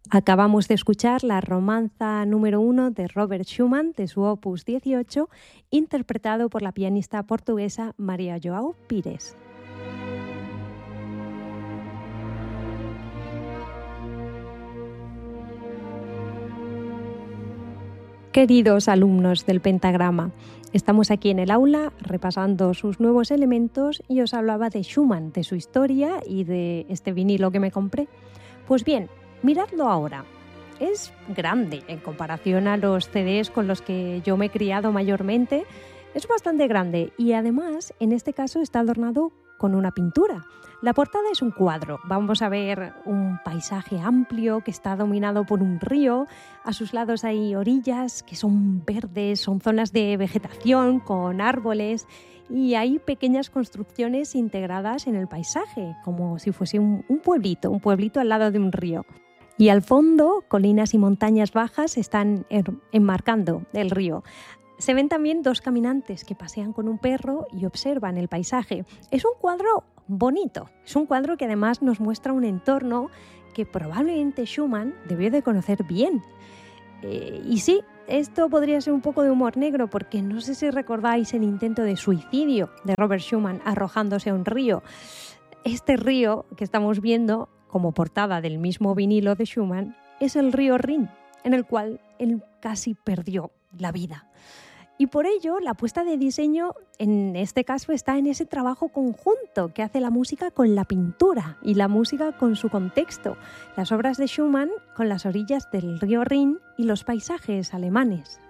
Acabamos de escuchar la romanza número 1 de Robert Schumann de su opus 18, interpretado por la pianista portuguesa María João Pires. Queridos alumnos del pentagrama, estamos aquí en el aula repasando sus nuevos elementos y os hablaba de Schumann, de su historia y de este vinilo que me compré. Pues bien, miradlo ahora. Es grande en comparación a los CDs con los que yo me he criado mayormente. Es bastante grande y además en este caso está adornado con una pintura. La portada es un cuadro. Vamos a ver un paisaje amplio que está dominado por un río. A sus lados hay orillas que son verdes, son zonas de vegetación con árboles y hay pequeñas construcciones integradas en el paisaje, como si fuese un pueblito al lado de un río. Y al fondo, colinas y montañas bajas están enmarcando el río. Se ven también dos caminantes que pasean con un perro y observan el paisaje. Es un cuadro bonito, es un cuadro que además nos muestra un entorno que probablemente Schumann debió de conocer bien. Y sí, esto podría ser un poco de humor negro porque no sé si recordáis el intento de suicidio de Robert Schumann arrojándose a un río. Este río que estamos viendo como portada del mismo vinilo de Schumann es el río Rin, en el cual él casi perdió la vida. Y por ello, la apuesta de diseño en este caso está en ese trabajo conjunto que hace la música con la pintura y la música con su contexto. Las obras de Schumann con las orillas del río Rin y los paisajes alemanes.